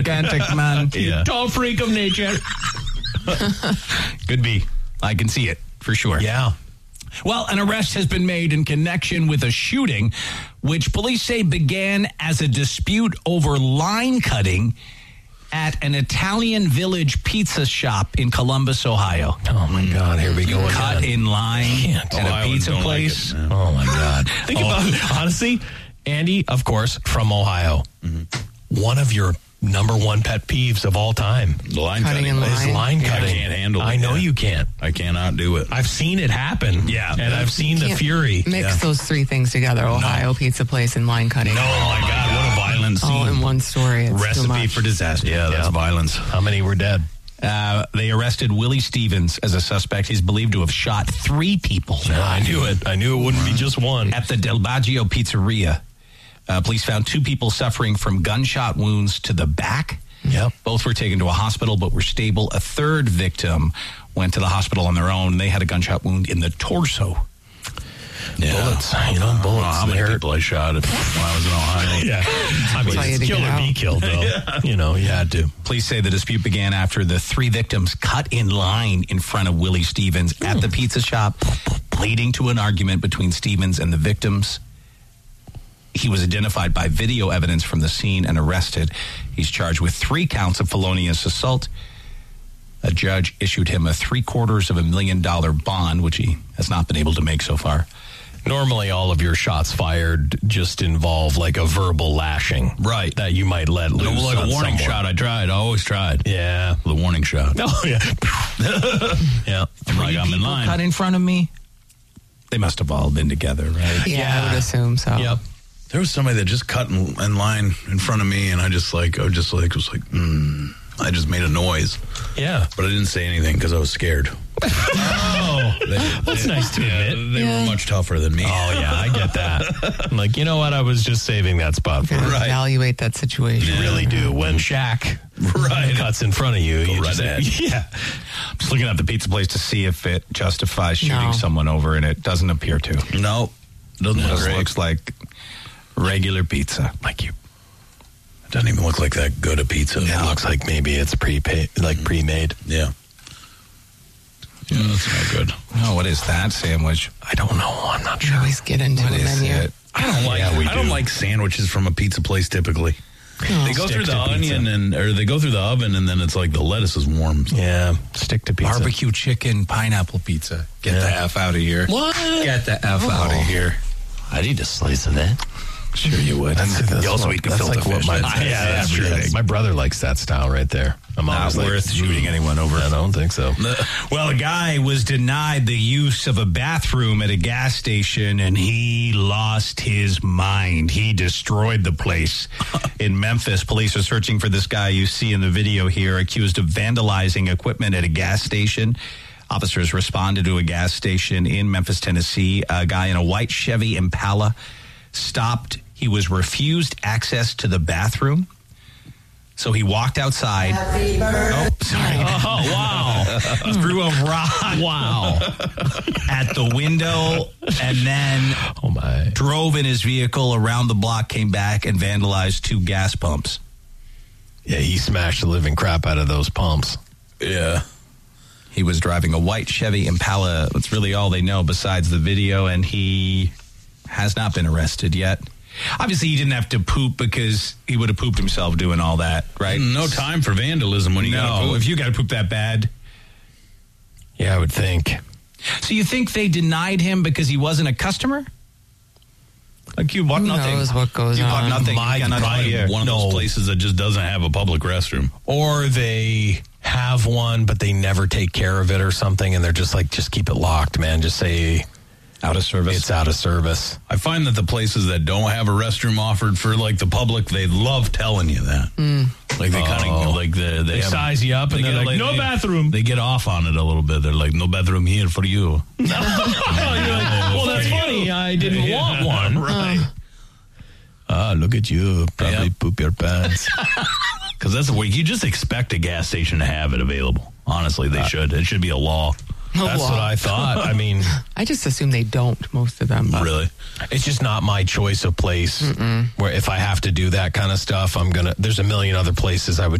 gigantic man. Yeah. Tall freak of nature. Could be. I can see it for sure. Yeah. Well, an arrest has been made in connection with a shooting, which police say began as a dispute over line cutting at an Italian Village pizza shop in Columbus, Ohio. Oh, my God. Here we go again. Cut in line at a pizza don't place. like it, Oh, my God. Think about it. Honestly, Andy, of course, from Ohio. One of your number one pet peeves of all time The line Cutting cutting. in line. is line cutting. I can't handle it. I know Yeah. you can't. I cannot do it. I've seen it happen. Yeah. And I've seen the Can't fury. Mix those three things together: Ohio pizza place and line cutting. Oh, my God. What a violent All in scene. one story. It's too Recipe much. for disaster. Yeah, that's violence. How many were dead? They arrested Willie Stevens as a suspect. He's believed to have shot 3 people. I knew it. I knew it wouldn't be just one. At the Del Baggio Pizzeria, police found 2 people suffering from gunshot wounds to the back. Yep. Both were taken to a hospital but were stable. A third victim went to the hospital on their own. They had a gunshot wound in the torso. Yeah. Bullets. I don't know how many hurt. people I shot when I was in Ohio. Yeah. I mean, why you had it's to kill get or be out. killed, though. You know, you had to. Police say the dispute began after the 3 victims cut in line in front of Willie Stevens at the pizza shop, leading to an argument between Stevens and the victims. He was identified by video evidence from the scene and arrested. He's charged with 3 counts of felonious assault. A judge issued him a $750,000 bond, which he has not been able to make so far. Normally, all of your shots fired just involve like a verbal lashing. Right. That you might let loose. Like a on warning someone. shot. I always tried. Yeah. The warning shot. Oh, yeah. Yeah. I'm like, 3 I'm in people line. cut in front of me. They must have all been together, right? Yeah, I would assume so. Yep. There was somebody that just cut in line in front of me, and I just like, I just made a noise, Yeah. but I didn't say anything because I was scared. Oh, that's nice to admit. They were much tougher than me. Oh, yeah, I get that. I'm like, you know what? I was just saving that spot for Gotta you. Evaluate that situation. You really do. When Shaq cuts in front of you, you right just, ahead. yeah. I'm just looking at the pizza place to see if it justifies shooting No. someone over, and it doesn't appear to. No, doesn't look This great. looks like regular pizza. Like you. It doesn't even look like that good a pizza. It looks like maybe it's pre-made. Yeah. Yeah, that's not good. Oh, what is that sandwich? I don't know. I'm not You sure. always get into What a is menu. it? I don't like. Yeah, we I don't do. like sandwiches from a pizza place. Typically, they go Stick through the to pizza. onion or they go through the oven, and then it's like the lettuce is warm. Yeah, stick to pizza. Barbecue chicken pineapple pizza. Get the F out of here. What? Get the F out of here. I need a slice of that. Sure you would. You also eat That's gefilte like what fish. my, That's- yeah, that's everything. true. My brother likes that style right there. I'm Not always like, worth shooting anyone over. I don't think so. Well, a guy was denied the use of a bathroom at a gas station, and he lost his mind. He destroyed the place. In Memphis, police are searching for this guy you see in the video here, accused of vandalizing equipment at a gas station. Officers responded to a gas station in Memphis, Tennessee. A guy in a white Chevy Impala stopped. He was refused access to the bathroom. So he walked outside. Oh, sorry. Oh, wow. Threw a rock. Wow. At the window, and then Oh, my. drove in his vehicle around the block, came back, and vandalized 2 gas pumps. Yeah, he smashed the living crap out of those pumps. Yeah. He was driving a white Chevy Impala. That's really all they know besides the video, and he has not been arrested yet. Obviously, he didn't have to poop because he would have pooped himself doing all that, right? No time for vandalism when you got No, if you got to poop that bad. Yeah, I would think. So you think they denied him because he wasn't a customer? Like you bought Who nothing. knows what goes You bought on? nothing. My You cannot probably hear. one of those places that just doesn't have a public restroom. Or they have one, but they never take care of it or something, and they're just like, just keep it locked, man. Just say Out of service. it's out of service. I find that the places that don't have a restroom offered for like the public, they love telling you that. Like they kind of like they have- size you up and they they're get, like, no bathroom. They get off on it a little bit. They're like, no bathroom here for you. You're like, well, that's funny. I didn't want one. Right. Ah, look at you. Probably Yep. poop your pants. Because that's the way you just expect a gas station to have it available. Honestly, they should. It should be a law. That's what I thought. I mean, I just assume they don't, most of them. But Really? it's just not my choice of place where if I have to do that kind of stuff, there's a million other places I would